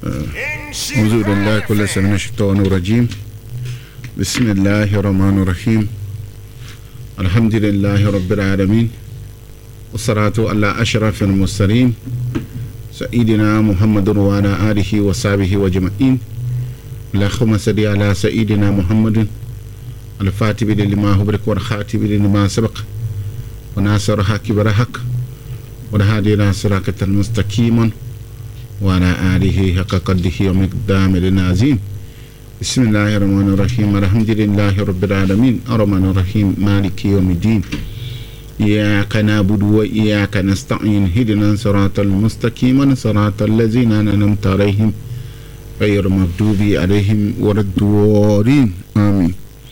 أعوذ بالله كل سنة من الشيطان الرجيم. بسم الله الرحمن الرحيم. الحمد لله رب العالمين والصلاة على أشرف المرسلين سيدنا محمد وعلى آله وصحبه وجمعين. اللهم صل على سيدنا محمد الفاتح لما هبرك والخاتم لما سبق وناصر حق برحق والهادي إلى صراط المستقيم وعلى آله حق قدره ومقداره العظيم. بسم الله الرحمن الرحيم. الحمد لله رب العالمين الرحمن الرحيم مالك يوم الدين. إياك نعبد وإياك نستعين اهدنا الصراط المستقيم صراط الذين أنعمت عليهم غير المغضوب عليهم ولا الضالين آمين.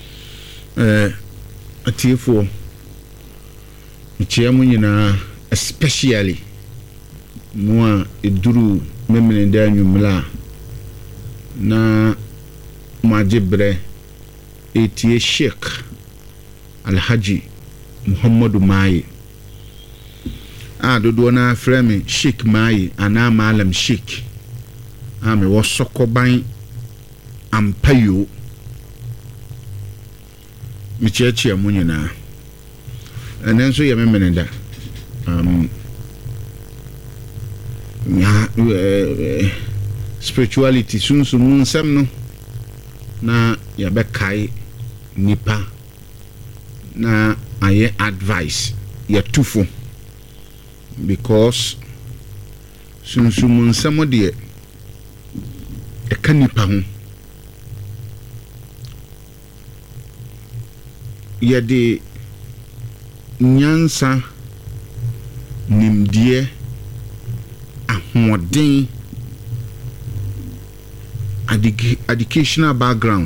Atiefo mchiamu nyina especially moa eduru memene da nwumla na majibre etie Sheikh Alhaji Muhammadu Mai dodo na frame Sheikh Mai ana Malam Sheikh me wosokoban ampayo michiachia munyina enenso ye memene da spirituality sunsun nsam no na ya bekai nipa na aye advice ya tufu because sunsun nsam de e kanipa ho ya de nyansa nimdie ahoden educational background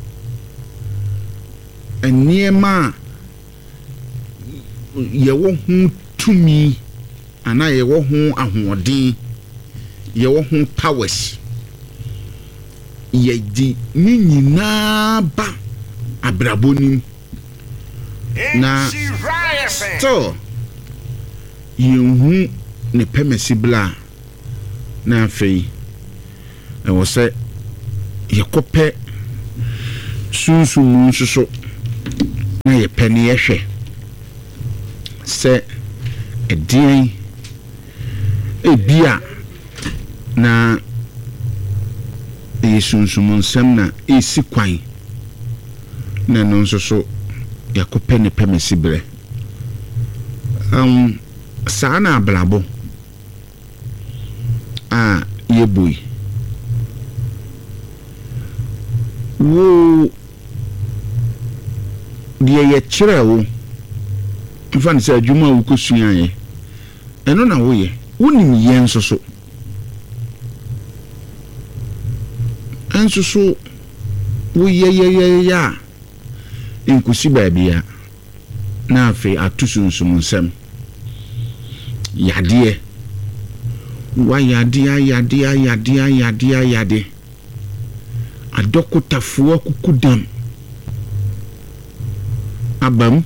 eniema yewo hu tumi ana yewo hu ahoden yewo hu powers yedi ni nyina ba abrabonim na so yehu ne permissible na afei e wo se yekope sunsun nsuso na ye pani yehwe se edin ebia na sunsun nsem na esi kwan na no nsuso yakope ne permissible sana ablabo yeboy wo ye chirewo mfan se adwuma wo kosuan eno na wo ye wonim ye nsoso ensoso wo ye ya inkusi baabia na afi atusunsum nsem yade wa yade adokotafo kukudam abam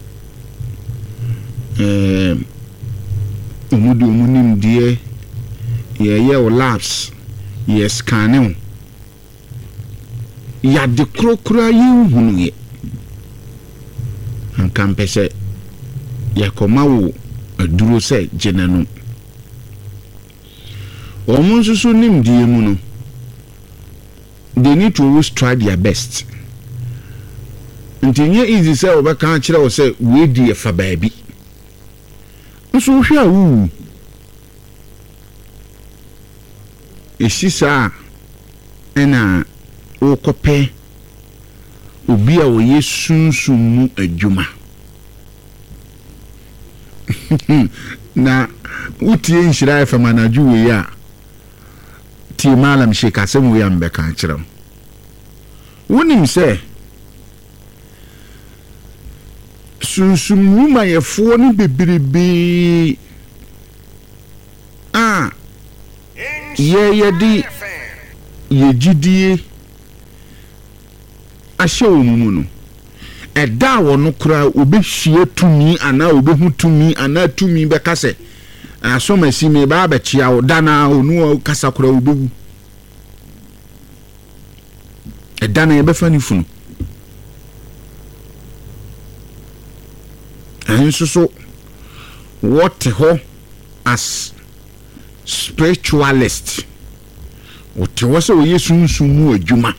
omudu omunim die ye labs ye scanning yade krokra yuhunu ye ankampese yakomawo aduro se jenanu omunsusu nimdie mu no they need to always try their best until easy say obeka kire wo say we di e fa baabi nso hwe awu esisa ena okope obi a wo yesunsun mu adwuma na utie nhyira efa manaju we ya ti Malam Sheikh asem we am beka kire wonim se sunsun mu mayefo ni bebirebe ye di ye gidie ahye omumu no eda wo no kura obehwie tumi ana obehu tumi ana tumi beka se asomasi me ba ba chia wo dana onu kasa kura obehu ɛda na yɛbɛfa ne funu ɛnso so what ho as spiritualist what ho sɛ ɔyɛ sunsun mu adwuma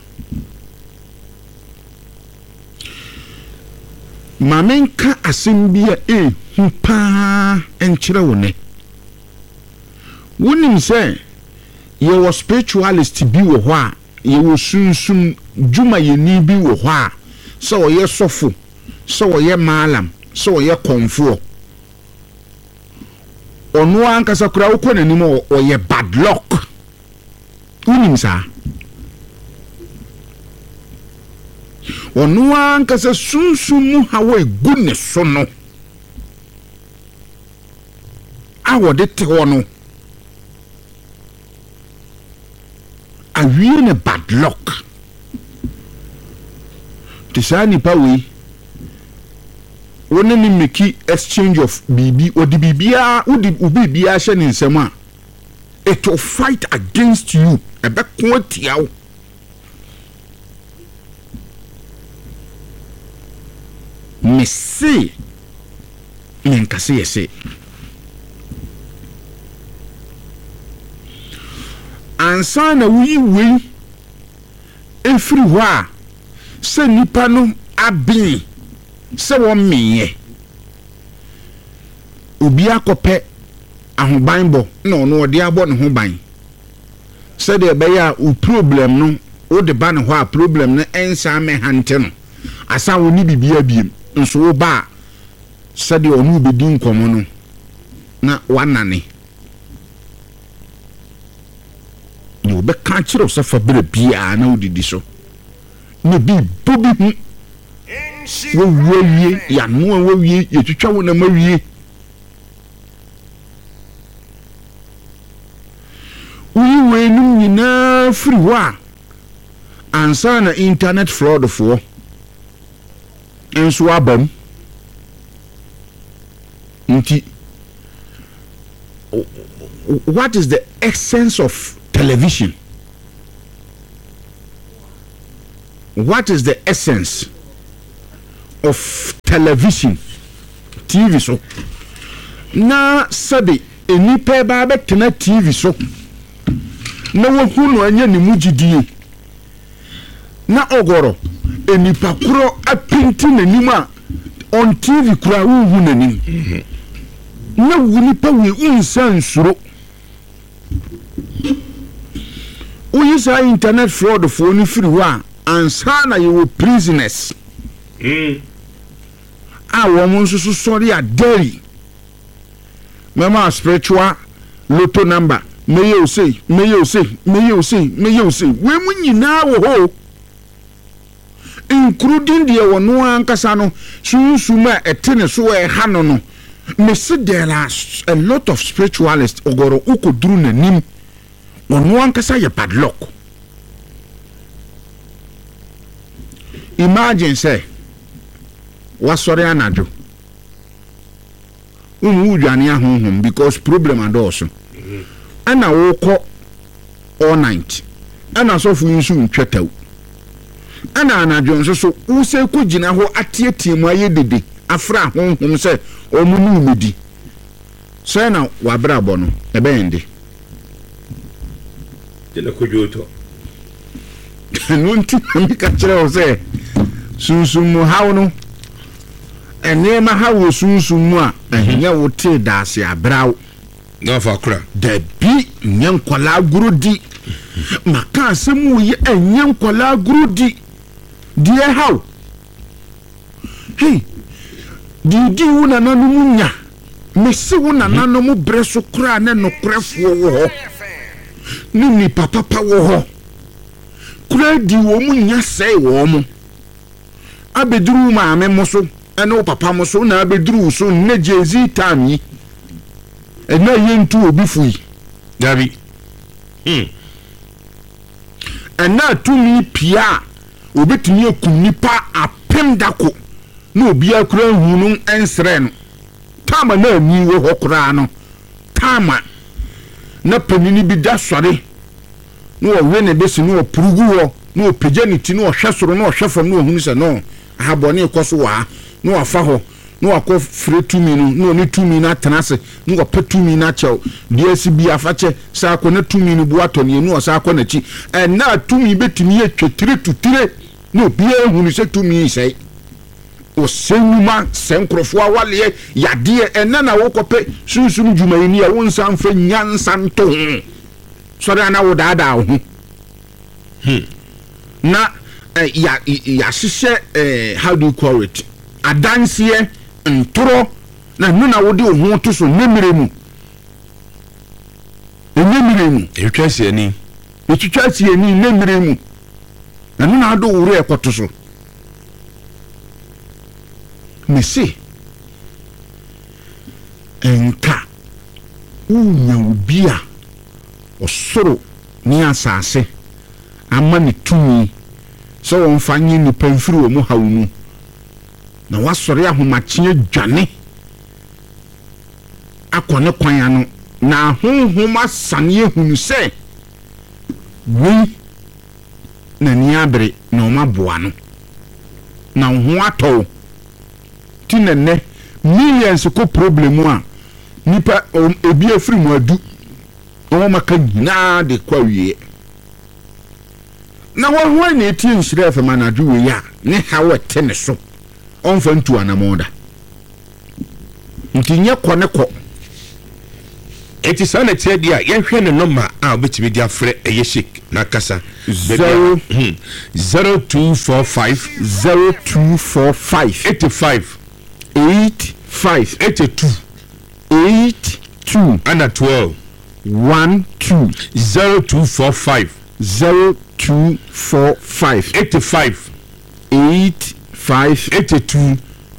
mamenka asɛm bi a ehu paa enkyerɛ wo ne wonim sɛ yɛwɔ spiritualist bi wɔ hɔ a yɛwɔ sunsun dwuma yɛni bi wɔ hɔ a sɛ ɔyɛ sɔfo sɛ ɔyɛ maalam sɛ ɔyɛ kɔnfoɔ ɔno ankasa kora wokɔ n'anim ɔyɛ bad luck wonim saa ɔno ankasa sunsun mu hawa egu ne so no a wɔde te hɔ no awie ne bad luck te saa nipa wei wone ni make exchange of bibi odi bibia udi ubibia hye ne nsɛm a it will fight against you ɛbɛko atia wo mese menkase yɛse ansa na wuyi wei efiri hɔ a sɛ nipa no abin sɛ wɔn meyɛ obi akɔpɛ ahoban bɔ na ɔno ɔde abɔ ne ho ban sɛ de ɛbɛyɛ a o problem no o de ba ne hɔ a problem no ɛnsa mɛhante no asa wo ni bibia biem nso wo ba sɛ de ɔno bedi nkɔmɔ no na wanane ne obɛka kyerɛ sɛ fa bere bia na odidi so ne bi bobi hu wo wie ya no wo wie ye twitwa wo na ma wie we no nyina free wa ansa na internet fraud fo enso abam nti what is the essence of television? What is the essence of television? TV so na sabi enipa ba betena TV so na wohunu anya ne mugidie na ogoro enipa kuro apinti nanim a on TV kura wuhu nanim na wunipa we unsan suro uyisa internet fraud for ni free wa ansa na you prisoners a woman so sorry a daily mama spiritual lotto number may you say we munyina wo ho including the one ankasa no sunsuma etene so e ha no me see there are a lot of spiritualists ogoro ukoduru nanim ono ankasa ye padlock. Imagine say wasori anajo udwane ahonhom because problem adoso ana woko all night ana so fu nsu ntwetaw ana anajo nso so use ko gina ho atietie mu aye dede afra ahonhom say omunu medi say na wabra bo no ebende dela kojoto nunti mi ka kire o say sunsumu hawo no enema hawo sunsumu a ehnya wote daase abrawo na fa kura da bi nyankwala gurudi maka asemu ye enyankwala gurudi die hawo hey di wona nanu nya mesi wona nanu mu breso kura na no krefo wo ho ni papa wo ho kura di wo mu nya sei wo mu abeduru maame moso ene papa moso na abeduru so na jezi tami ena yentu obi fui dabi ena tumi pia obetumi akunipa apem dako na obi akura hunu ensre no tama na ani wo hokura no tama na panini bi da sore no we ne besi no purugu wo no pejanity no hwesoro no hwefam no ohunu se no ahabone ekoso wa no afa ho no akọ free tumi no ni tumi na tenase no ko petumi na chew de sibi afache sa akọ na tumi no bu atone no sa akọ na chi na tumi betumi ye twetire tutire no bia ehunu se tumi sei o senuma senkrofo awale yade na wo kope sunsun djumayini ya wonsa mfa nyansa nto so da na wo daada ho na ya hyehyɛ how do you call it adansie ntoro na nuna wo de ho to so nemiremu etwase ani nemiremu na nuna ado wure ekoto so mesi enka unya ubia osoro ni asase ama ni tumi so won fanye ni pamfiri wo mu hawunu na wasore ahomakye dwane akone kwan ano na honhoma sane ehunu se wi na ni abre na omaboa no na ho atɔ tinenne millions ko problem a nipa ebi afiri mu adu o maka nyina de kwa wie na wo ne ti nsire fa manaju we ya ne hawe tene so onfa ntu anamoda ntinye ko ne ko eti sana tie dia ye hwe ne number a obetimi dia frɛ eye shake na kasa 0245 85 82 and 12 12 0245 85 82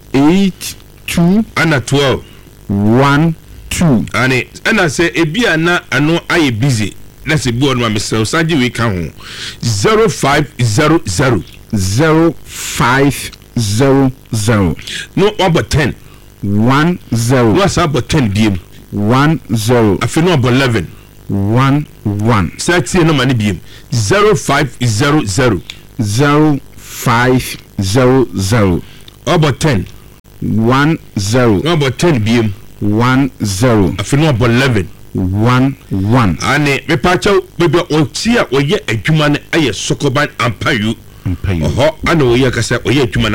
and 12 12 ane ana se ebia na ano aye busy na se bi onma mesel saje we ka ho 0500 no about 10 10 what's about 10 biem 10 afi no about 11 11 30 no mani biem 0500 0500 about 10 10 no about 10 biem 10 afi no about 11 11 ane me pacha bebe otia oye adwuma ne aye sokoban ampayu oho ana oye kasa oye adwuma